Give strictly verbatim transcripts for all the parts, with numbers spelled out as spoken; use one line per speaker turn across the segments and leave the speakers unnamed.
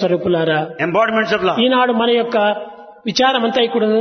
స్వరూపులారా,
embodiments of love.
ఈనాడు మన యొక్క విచారమంతా కూడాను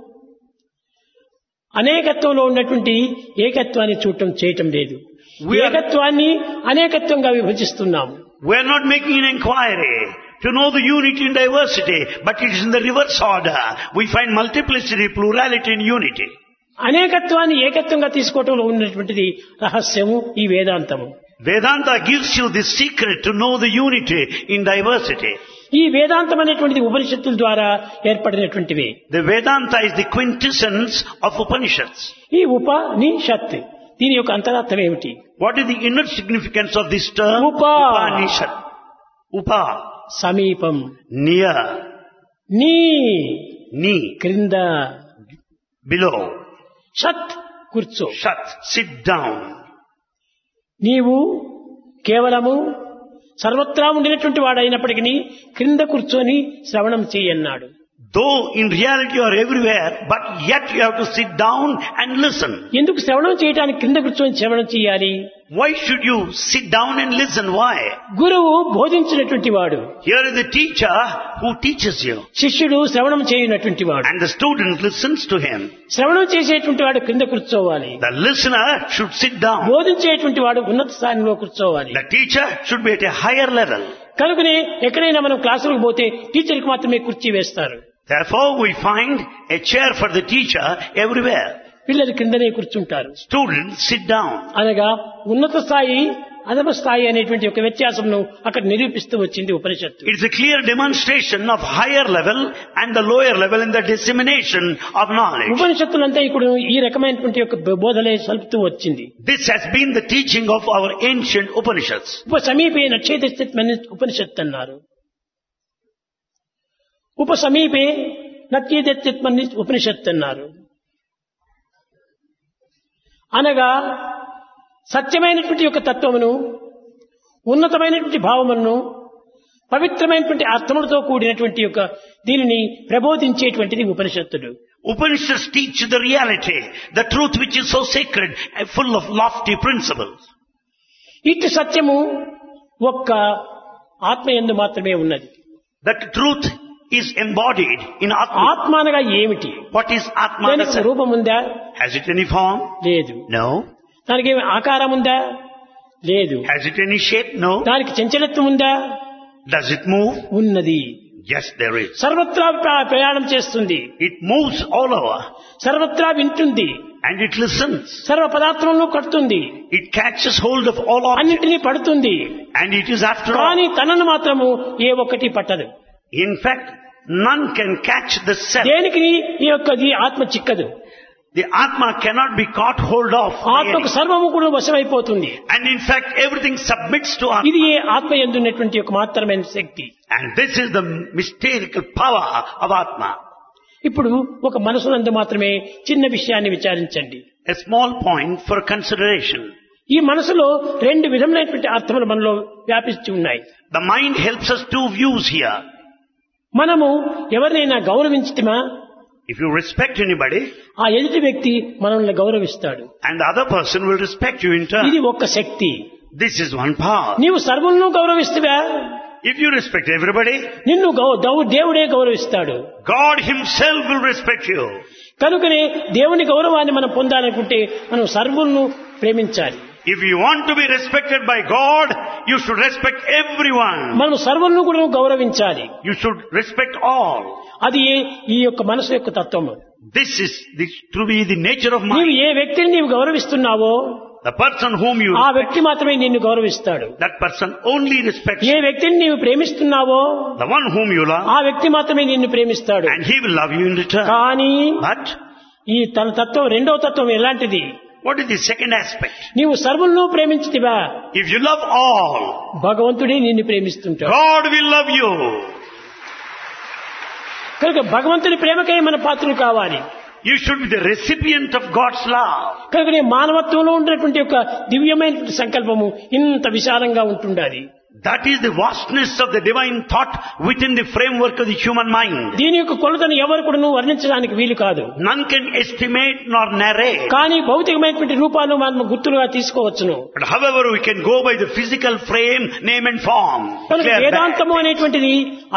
అనేకత్వంలో ఉన్నటువంటి ఏకత్వాన్ని చూడటం చేయటం లేదు.
We are-
ఏకత్వాన్ని అనేకత్వంగా విభజిస్తున్నాము.
We are not making an inquiry to know the unity in diversity, but it is in the reverse order. We find multiplicity, plurality in unity.
అనేకత్వాన్ని ఏకత్వంగా తీసుకోవటంలో ఉన్నటువంటిది రహస్యము ఈ వేదాంతము.
Vedanta gives you this secret to know the unity in diversity.
ఈ వేదాంతం అనేటువంటిది ఉపనిషత్తుల ద్వారా ఏర్పడినటువంటివి.
The Vedanta is the quintessence of Upanishads.
ఈ ఉపనిషత్ దీని యొక్క అంతరార్థం ఏమిటి?
What is the inner significance of this term?
Upa.
Upanishad. Upa.
సమీపం,
Near.
నీ
Knee.
క్రింద,
Below.
షత్ కూర్చో.
Shat. Sit down.
నీవు కేవలము సర్వత్రా ఉండినటువంటి వాడైనప్పటికీ క్రింద కూర్చొని శ్రవణం చేయన్నాడు.
Though in reality you are everywhere, but yet you have to sit down and listen.
ఎందుకు శ్రవణం చేయడానికి క్రింద కూర్చొని శ్రవణం చేయాలి?
Why should you sit down and listen? Why?
గురువు బోధించినటువంటి వాడు,
Here is the teacher who teaches you,
శిష్యుడు శ్రవణం చేయనటువంటి వాడు.
and the student listens to him.
శ్రవణం చేసేటువంటి వాడు క్రింద కూర్చోవాలి,
The listener should sit down.
బోధించేటువంటి వాడు ఉన్నత స్థానంలో కూర్చోవాలి.
The teacher should be at a higher level.
కనుకనే ఎక్కడైనా మనం క్లాసులకు పోతే టీచర్కి మాత్రమే కుర్చీ వేస్తారు,
Therefore we find a chair for the teacher everywhere.
పిల్లలు క్రిందనే కూర్చుంటారు.
Students sit down.
అనగా ఉన్నత స్థాయి అధమ స్థాయి అనేటువంటి ఒక వ్యత్యాసంను అక్కడ నిరూపిస్తూ వచ్చింది ఉపనిషత్తు.
It's a clear demonstration of higher level and the lower level in the dissemination of knowledge.
ఉపనిషత్తులంతా ఇప్పుడు ఈ రకమైనటువంటి ఒక బోధలే సల్పుతూ వచ్చింది.
This has been the teaching of our ancient Upanishads.
ఉప సమీపే నక్షేత్ర ఉపనిషత్తు అన్నారు. ఉప సమీపే నత్యేదత్మని ఉపనిషత్తు అన్నారు. అనగా సత్యమైనటువంటి యొక్క తత్వమును, ఉన్నతమైనటువంటి భావమును, పవిత్రమైనటువంటి అర్థములతో కూడినటువంటి యొక్క దీనిని ప్రబోధించేటువంటిది ఉపనిషత్తుడు.
Upanishads teach the reality, the truth which is so sacred and full of lofty principles.
ఇటు సత్యము ఒక్క ఆత్మయందు మాత్రమే ఉన్నది.
That truth is embodied in Atma.
ఆత్మ అనగా ఏమిటి?
What is Atma?
దానికి రూపం ఉందా?
Has it any form?
లేదు.
No.
దానికి ఏమి ఆకారం ఉందా? లేదు.
Has it any shape? No.
దానికి చంచలత్వం ఉందా?
Does it move?
ఉన్నది.
Yes, there is.
సర్వత్రా ప్ర- ప్రయాణం చేస్తుంది,
It moves all over
సర్వత్రా వింటుంది,
and it listens.
సర్వ పదార్థంలో కడుతుంది,
It catches hold of all objects
అన్నింటినీ పడుతుంది.
and it is after all.
కానీ తనను మాత్రము ఏ ఒక్కటి పట్టదు.
In fact, none can catch the self.
దేనికి ఈ యొక్క ఈ ఆత్మ చిక్కదు.
The Atma cannot be caught hold of. by
ఆత్మకు
any.
సర్వము కూడా వశమైపోతుంది.
And in fact, everything submits to
ఇది
Atma.
ఏ ఆత్మ ఎందున్నటువంటి ఒక మాత్రమైన శక్తి.
And this is the mystical power of Atma.
ఇప్పుడు ఒక మనసునందు మాత్రమే చిన్న విషయాన్ని విచారించండి.
A small point for consideration.
ఈ మనసులో రెండు విధములైనటువంటి అర్థములు మనలో వ్యాపిస్తూ ఉన్నాయి.
The mind helps us two views here.
మనము ఎవరినైనా గౌరవించటమా,
If you respect anybody,
ఆ ఎదుటి వ్యక్తి మనల్ని గౌరవిస్తాడు.
and the other person will respect you in turn.
ఇది ఒక్క శక్తి.
This is one power.
నీవు సర్వులను గౌరవిస్తువా,
If you respect everybody,
నిన్ను గౌ- దౌ- దేవుడే గౌరవిస్తాడు.
God himself will respect you.
కనుకనే దేవుని గౌరవాన్ని మనం పొందాలనుకుంటే మనం సర్వులను ప్రేమించాలి.
If you want to be respected by God, you should respect everyone.
మనం సర్వులను కూడా గౌరవించాలి.
You should respect all.
అది ఈ యొక్క మనసు యొక్క తత్వము.
This is this, to be the nature of
నీవు
mind.
ఏ వ్యక్తిని నీవు గౌరవిస్తున్నావో
The person whom you
ఆ
respect,
వ్యక్తి మాత్రమే నిన్ను గౌరవిస్తాడు.
that person only respects
A
you.
వ్యక్తిని నీవు ప్రేమిస్తున్నావో
The one whom you love,
ఆ వ్యక్తి మాత్రమే నిన్ను ప్రేమిస్తాడు.
and he will love you in return.
కానీ
But
ఈ తన తత్వం రెండో తత్వం ఎలాంటిది?
what is the second aspect?
నీవు సర్వులను ప్రేమించితివా,
If you love all,
భగవంతుడే నిన్ను ప్రేమిస్తుంటాడు.
God will love you.
కనుక భగవంతుని ప్రేమకై మన పాత్రలు కావాలి.
You should be the recipient of God's love.
కనుక మానవత్వంలో ఉన్నటువంటి యొక్క దివ్యమైన సంకల్పము ఇంత విశాలంగా ఉంటుండాలి.
That is the vastness of the divine thought within the framework of the human mind.
దీని యొక్క కొలతను ఎవరు కూడా వర్ణించడానికి వీలు కాదు.
None can estimate nor narrate.
కానీ భౌతికమైనటువంటి రూపాలను మనం గుర్తులుగా తీసుకోవచ్చును.
But however, we can go by the physical frame, name and form.
కనుక
Clear that.
వేదాంతము అనేటువంటిది